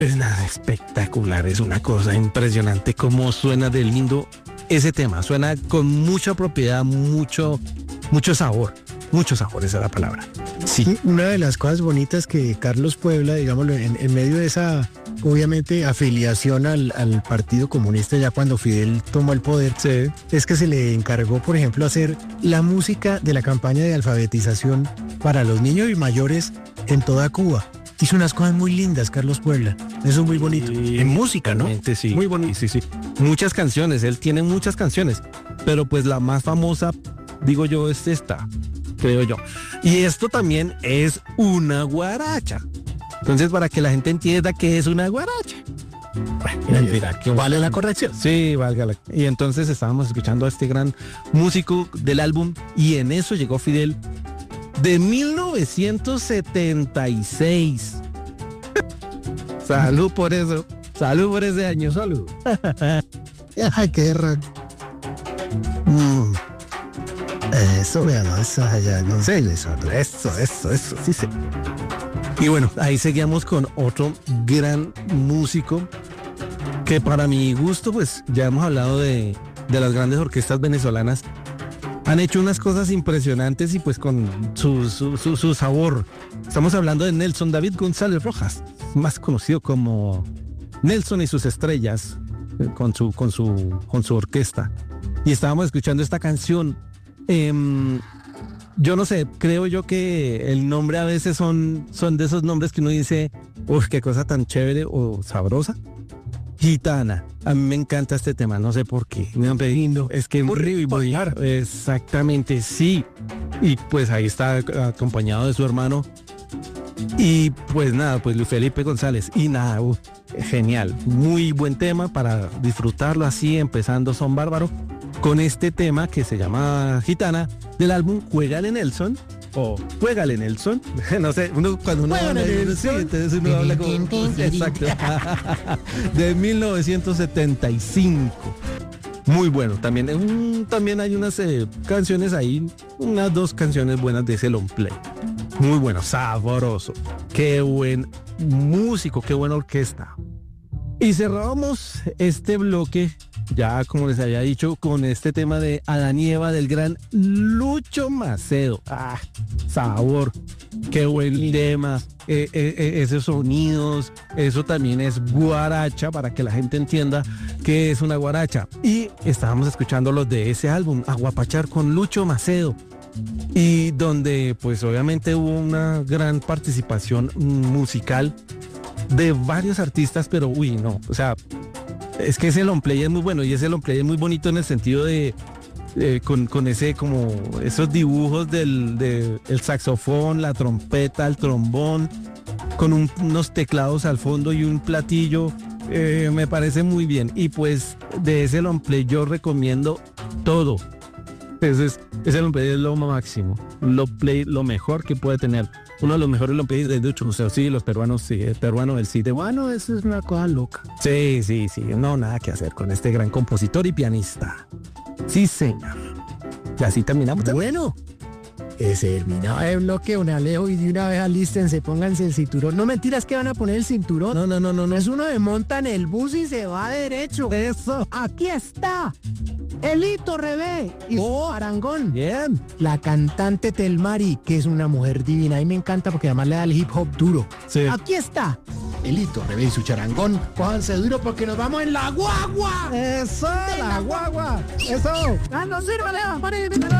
Es nada espectacular, es una cosa impresionante cómo suena de lindo ese tema. Suena con mucha propiedad, mucho sabor. Mucho sabor, esa es la palabra. Sí, una de las cosas bonitas que Carlos Puebla, digámoslo, en medio de esa, obviamente, afiliación al Partido Comunista ya cuando Fidel tomó el poder, Sí. es que se le encargó, por ejemplo, hacer la música de la campaña de alfabetización para los niños y mayores en toda Cuba. Hizo unas cosas muy lindas, Carlos Puebla. Eso es muy bonito. Sí, En música, ¿no? Sí. Muy bonito. Sí. Muchas canciones, él tiene muchas canciones, pero pues la más famosa, digo yo, es esta, creo yo. Y esto también es una guaracha. Entonces, para que la gente entienda qué es una guaracha. Mira, que vale la corrección. Sí, válgala. Y entonces estábamos escuchando a este gran músico del álbum y en eso llegó Fidel de 1976. Salud por eso. Salud por ese año. Salud. Ay, qué raro. Eso, vean, eso allá, no sé, eso. Sí, sí. Y bueno, ahí seguíamos con otro gran músico que para mi gusto, pues ya hemos hablado de las grandes orquestas venezolanas. Han hecho unas cosas impresionantes y pues con su sabor. Estamos hablando de Nelson David González Rojas, más conocido como Nelson y sus estrellas, con su orquesta. Y estábamos escuchando esta canción. Yo no sé, creo yo que el nombre a veces son de esos nombres que uno dice, uff, qué cosa tan chévere o sabrosa. Gitana. A mí me encanta este tema, no sé por qué. Me han pedido, es que exactamente, sí. Y pues ahí está acompañado de su hermano. Y pues nada, pues Luis Felipe González. Y nada, genial. Muy buen tema para disfrutarlo así, empezando Son Bárbaro, con este tema que se llama Gitana, del álbum Juégale Nelson. O Juégale Nelson. No sé, cuando uno habla de Nelson, entonces uno habla como... Exacto. De 1975. Muy bueno. También hay unas canciones ahí, unas 2 canciones buenas de ese long play. Muy bueno, sabroso. Qué buen músico, qué buena orquesta. Y cerramos este bloque, ya como les había dicho, con este tema de Adán y Eva del gran Lucho Macedo. Sabor, qué buen tema, esos sonidos, eso también es guaracha, para que la gente entienda qué es una guaracha. Y estábamos escuchando los de ese álbum, Aguapachar con Lucho Macedo. Y donde pues obviamente hubo una gran participación musical de varios artistas, pero no, o sea, es que ese long play es muy bueno y ese long play es muy bonito en el sentido de con ese como esos dibujos del saxofón, la trompeta, el trombón, con unos teclados al fondo y un platillo, me parece muy bien. Y pues de ese long play yo recomiendo todo. Ese long play es lo máximo, lo mejor que puede tener. Uno de los mejores long plays de Lucho. O sea, sí, los peruanos, sí, el peruano del sí, bueno, eso es una cosa loca. Sí, no, nada que hacer con este gran compositor y pianista. Sí, señor. Y así terminamos. Bueno, terminaba el bloque, un Alejo, y de una vez alístense, pónganse el cinturón. No, mentiras, que van a poner el cinturón. No. Es uno de monta en el bus y se va derecho. Eso. Aquí está Elito Rebé y su Arangón. Bien. La cantante Telmari, que es una mujer divina. A mí me encanta porque además le da el hip hop duro. Sí. Aquí está Elito Rebé y su charangón. Cójanse duro porque nos vamos en la guagua. Eso, la guagua. Eso. No sirve, Leo.